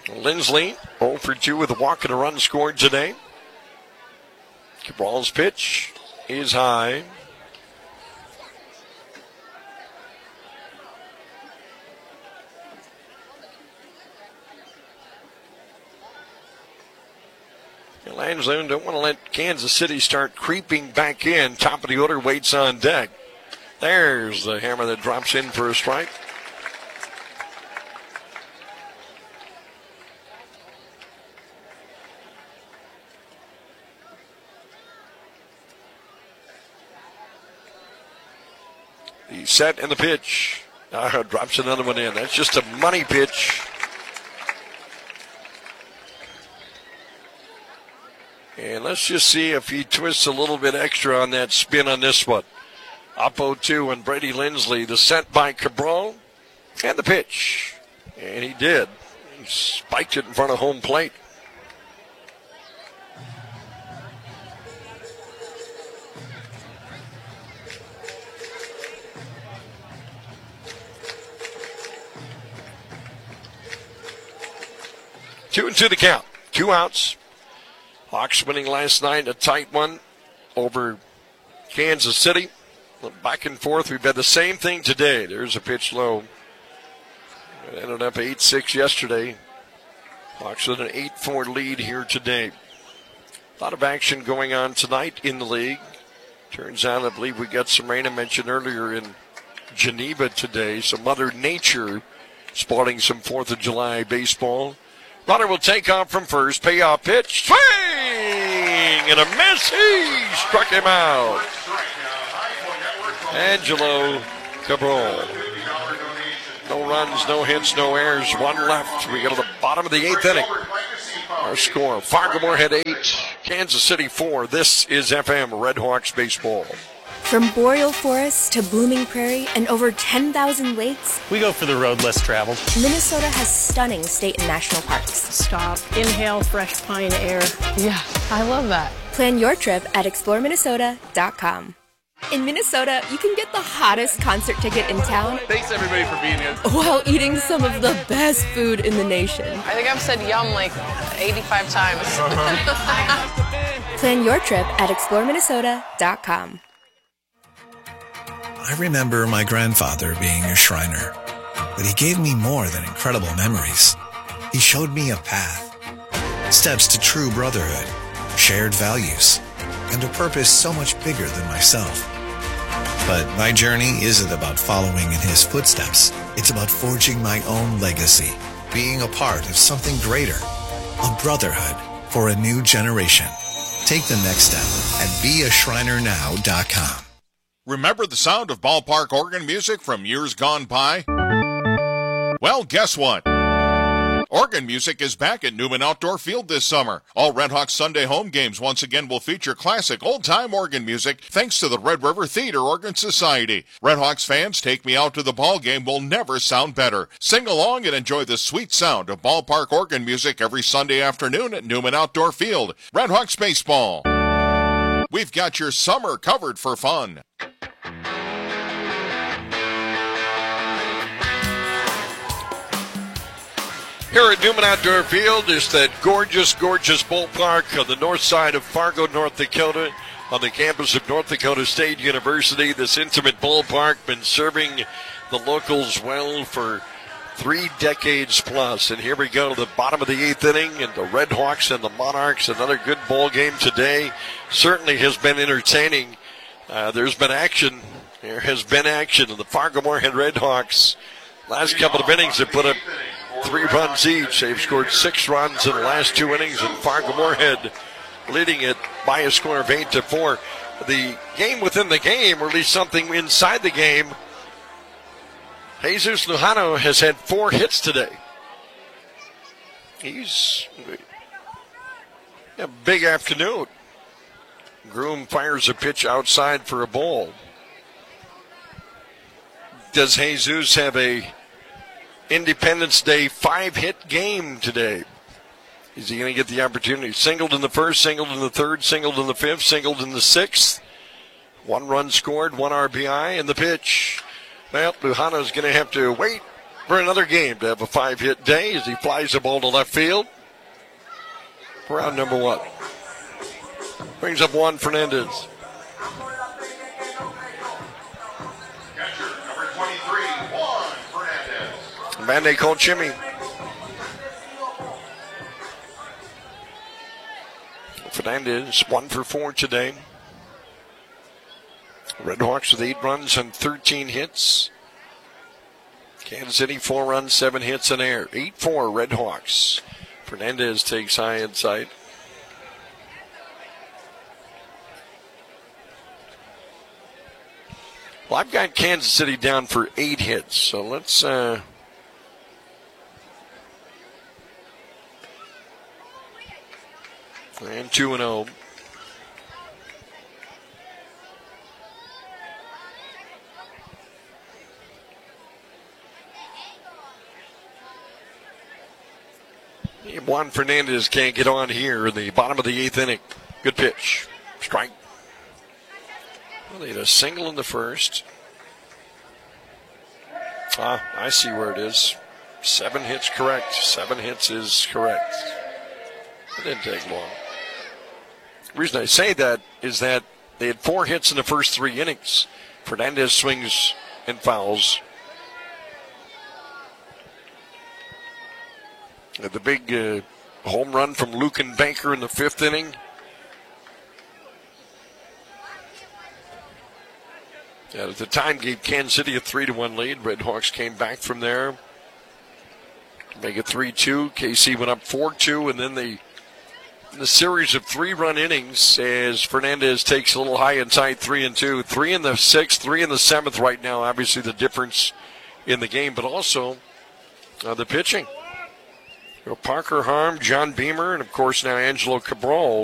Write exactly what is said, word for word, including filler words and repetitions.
Lindsley, oh for two with a walk and a run scored today. Cabral's pitch is high. Lansdowne don't want to let Kansas City start creeping back in. Top of the order waits on deck. There's the hammer that drops in for a strike. The set and the pitch. Uh, drops another one in. That's just a money pitch. And let's just see if he twists a little bit extra on that spin on this one. Up oh two and Brady Lindsley. The set by Cabral and the pitch. And he did. He spiked it in front of home plate. Two and two the count. Two outs. Hawks winning last night, a tight one over Kansas City. Back and forth. We've had the same thing today. There's a pitch low. It ended up eight six yesterday. Hawks with an eight four lead here today. A lot of action going on tonight in the league. Turns out, I believe we got some rain. I mentioned earlier in Geneva today. So Mother Nature spotting some fourth of July baseball. Runner will take off from first. Payoff pitch. Swing! And a miss. He struck him out. Angelo Cabral. No runs, no hits, no errors. One left. We go to the bottom of the eighth inning. Our score, Fargo-Moorhead eight, Kansas City four. This is F M Red Hawks baseball. From boreal forests to blooming prairie and over ten thousand lakes, we go for the road less traveled. Minnesota has stunning state and national parks. Stop, inhale fresh pine air. Yeah, I love that. Plan your trip at explore minnesota dot com. In Minnesota, you can get the hottest concert ticket in town. Thanks everybody for being here. While eating some of the best food in the nation. I think I've said yum like eighty-five times. Uh-huh. Plan your trip at explore minnesota dot com. I remember my grandfather being a Shriner, but he gave me more than incredible memories. He showed me a path, steps to true brotherhood, shared values, and a purpose so much bigger than myself. But my journey isn't about following in his footsteps. It's about forging my own legacy, being a part of something greater, a brotherhood for a new generation. Take the next step at be a shriner now dot com. Remember the sound of ballpark organ music from years gone by? Well, guess what? Organ music is back at Newman Outdoor Field this summer. All Red Hawks Sunday home games once again will feature classic old-time organ music thanks to the Red River Theater Organ Society. Red Hawks fans, Take Me Out to the Ball Game will never sound better. Sing along and enjoy the sweet sound of ballpark organ music every Sunday afternoon at Newman Outdoor Field. Red Hawks baseball. We've got your summer covered for fun. Here at Newman Outdoor Field is that gorgeous, gorgeous ballpark on the north side of Fargo, North Dakota, on the campus of North Dakota State University. This intimate ballpark been serving the locals well for three decades plus. And here we go to the bottom of the eighth inning, and the Red Hawks and the Monarchs. Another good ball game today. Certainly has been entertaining. Uh, there's been action. There has been action. And the Fargo-Moorhead Red Hawks, last couple of innings, have put up three runs each. They've scored six runs in the last two innings, and Fargo-Moorhead leading it by a score of eight to four. The game within the game, or at least something inside the game, Jesus Lujano has had four hits today. He's a big afternoon. Groom fires a pitch outside for a ball. Does Jesus have a Independence Day five-hit game today? Is he going to get the opportunity? Singled in the first, singled in the third, singled in the fifth, singled in the sixth. One run scored, one R B I, and the pitch. Well, Lujano's going to have to wait for another game to have a five-hit day as he flies the ball to left field. Round number one. Brings up Juan Fernandez. Catcher, number twenty-three, Juan Fernandez. A man they call Jimmy. Fernandez, one for four today. Redhawks with eight runs and thirteen hits. Kansas City, four runs, seven hits in air. eight four Redhawks. Fernandez takes high inside. Well, I've got Kansas City down for eight hits, so let's... Uh, and two and oh. Juan Fernandez can't get on here in the bottom of the eighth inning. Good pitch. Strike. Well, they had a single in the first. Ah, I see where it is. Seven hits correct. Seven hits is correct. It didn't take long. The reason I say that is that they had four hits in the first three innings. Fernandez swings and fouls. The big uh, home run from Lucan Banker in the fifth inning. Yeah, at the time gave Kansas City a three to one lead. Redhawks came back from there to make it three two. K C went up four two, and then they, in the series of three-run innings, as Fernandez takes a little high inside three and two. Three in the sixth, three in the seventh right now. Obviously the difference in the game, but also uh, the pitching. Parker Harm, John Beamer, and of course now Angelo Cabral